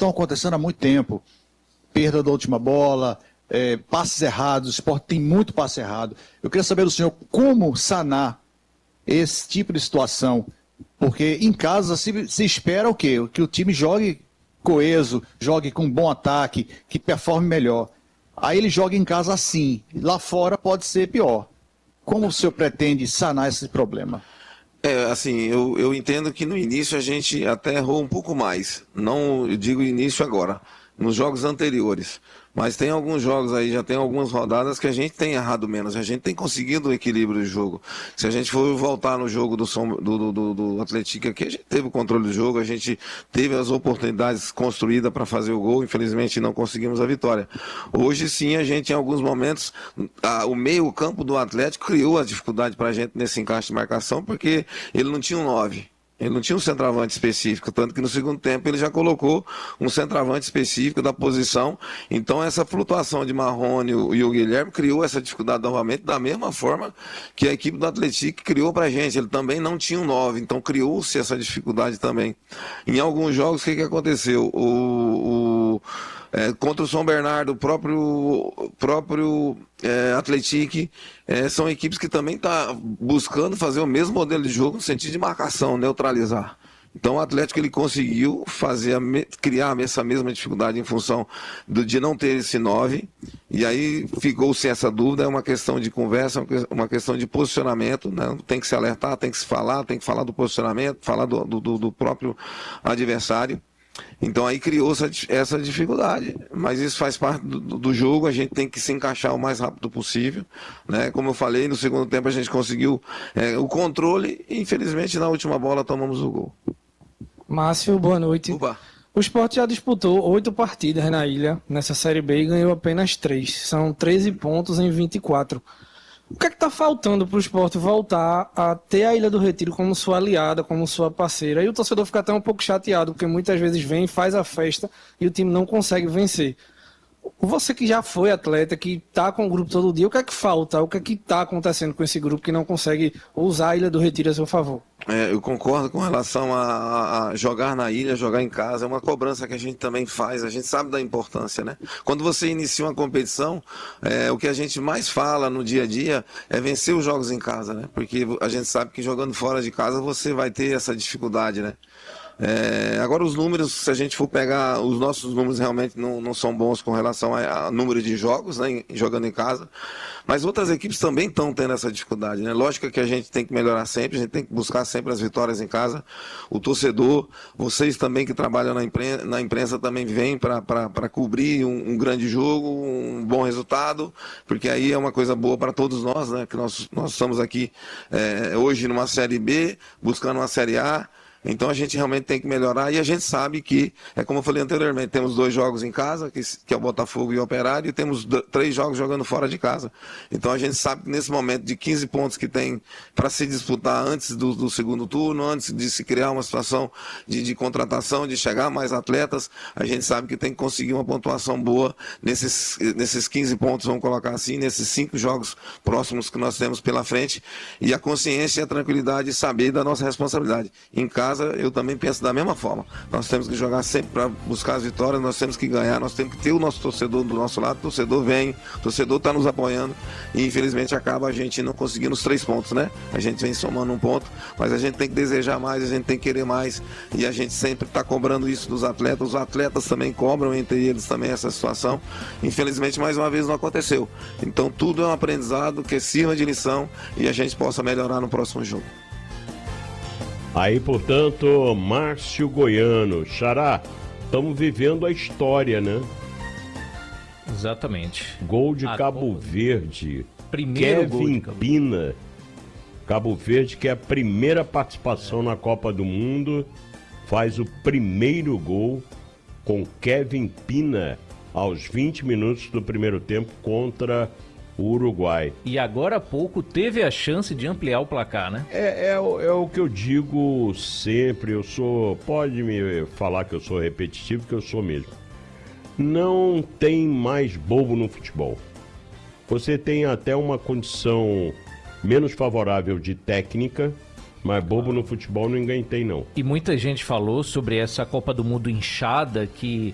estão acontecendo há muito tempo. Perda da última bola, passes errados, o Sport tem muito passe errado. Eu queria saber do senhor como sanar esse tipo de situação, porque em casa se espera o quê? Que o time jogue coeso, jogue com bom ataque, que performe melhor. Aí ele joga em casa assim, lá fora pode ser pior. Como o senhor pretende sanar esse problema? Assim, eu entendo que no início a gente até errou um pouco mais. Não, eu digo início agora, nos jogos anteriores. Mas tem alguns jogos aí, já tem algumas rodadas que a gente tem errado menos. A gente tem conseguido o equilíbrio do jogo. Se a gente for voltar no jogo do Atlético aqui, a gente teve o controle do jogo, a gente teve as oportunidades construídas para fazer o gol. Infelizmente não conseguimos a vitória. Hoje sim, a gente em alguns momentos, o meio campo do Atlético criou a dificuldade para a gente nesse encaixe de marcação, porque ele não tinha um 9. Ele não tinha um centroavante específico, tanto que no segundo tempo ele já colocou um centroavante específico da posição. Então essa flutuação de Marrone e o Guilherme criou essa dificuldade novamente, da mesma forma que a equipe do Atlético criou pra gente. Ele também não tinha um 9, então criou-se essa dificuldade também. Em alguns jogos, o que aconteceu? Contra o São Bernardo, o próprio Atlético, são equipes que também estão buscando fazer o mesmo modelo de jogo no sentido de marcação, neutralizar. Então o Atlético ele conseguiu criar essa mesma dificuldade em função de não ter esse 9, e aí ficou-se essa dúvida, é uma questão de conversa, uma questão de posicionamento, né? Tem que se alertar, tem que falar do posicionamento, falar do próprio adversário. Então aí criou essa dificuldade, mas isso faz parte do jogo, a gente tem que se encaixar o mais rápido possível, né? Como eu falei, no segundo tempo a gente conseguiu o controle e infelizmente na última bola tomamos o gol. Márcio, boa noite. Opa. O Sport já disputou 8 partidas na ilha, nessa Série B, e ganhou apenas 3. São 13 pontos em 24. O que é que está faltando para o Sport voltar a ter a Ilha do Retiro como sua aliada, como sua parceira? E o torcedor fica até um pouco chateado, porque muitas vezes vem, faz a festa e o time não consegue vencer. Você que já foi atleta, que está com o grupo todo dia, o que é que falta? O que é que está acontecendo com esse grupo que não consegue usar a Ilha do Retiro a seu favor? Eu concordo com relação a jogar na ilha, jogar em casa, é uma cobrança que a gente também faz, a gente sabe da importância, né? Quando você inicia uma competição, o que a gente mais fala no dia a dia é vencer os jogos em casa, né? Porque a gente sabe que jogando fora de casa você vai ter essa dificuldade, né? Agora os números, se a gente for pegar, os nossos números realmente não são bons com relação a número de jogos, né, jogando em casa, mas outras equipes também estão tendo essa dificuldade, né? Lógico que a gente tem que melhorar sempre, a gente tem que buscar sempre as vitórias em casa. O torcedor, vocês também que trabalham na imprensa também vêm para cobrir um grande jogo, um bom resultado, porque aí é uma coisa boa para todos nós, né? Que nós estamos aqui hoje numa Série B, buscando uma Série A. Então a gente realmente tem que melhorar e a gente sabe que, como eu falei anteriormente, temos 2 jogos em casa, que é o Botafogo e o Operário, e temos 3 jogos jogando fora de casa. Então a gente sabe que nesse momento de 15 pontos que tem para se disputar antes do segundo turno, antes de se criar uma situação de contratação, de chegar mais atletas, a gente sabe que tem que conseguir uma pontuação boa nesses 15 pontos, vamos colocar assim, nesses 5 jogos próximos que nós temos pela frente, e a consciência e a tranquilidade de saber da nossa responsabilidade. Em casa, eu também penso da mesma forma. Nós temos que jogar sempre para buscar as vitórias, nós temos que ganhar, nós temos que ter o nosso torcedor do nosso lado, o torcedor vem, o torcedor está nos apoiando e infelizmente acaba a gente não conseguindo os 3 pontos, né? A gente vem somando 1 ponto, mas a gente tem que desejar mais, a gente tem que querer mais e a gente sempre está cobrando isso dos atletas, os atletas também cobram entre eles também essa situação. Infelizmente, mais uma vez não aconteceu. Então tudo é um aprendizado que sirva de lição e a gente possa melhorar no próximo jogo. Aí, portanto, Márcio Goiano. Xará, estamos vivendo a história, né? Exatamente. Gol de Cabo Verde. Primeiro gol de Kevin Pina. Cabo Verde, que é a primeira participação na Copa do Mundo, faz o primeiro gol com Kevin Pina aos 20 minutos do primeiro tempo contra o Uruguai. E agora há pouco teve a chance de ampliar o placar, né? É o que eu digo sempre, pode me falar que eu sou repetitivo, que eu sou mesmo. Não tem mais bobo no futebol. Você tem até uma condição menos favorável de técnica, mas bobo no futebol ninguém tem, não. E muita gente falou sobre essa Copa do Mundo inchada, que